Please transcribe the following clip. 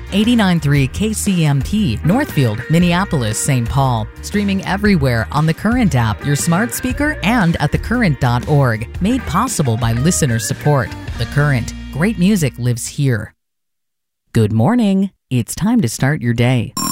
89.3 KCMP, Northfield, Minneapolis, St. Paul. Streaming everywhere on the Current app, your smart speaker, and at thecurrent.org. Made possible by listener support. The Current. Great music lives here. Good morning. It's time to start your day.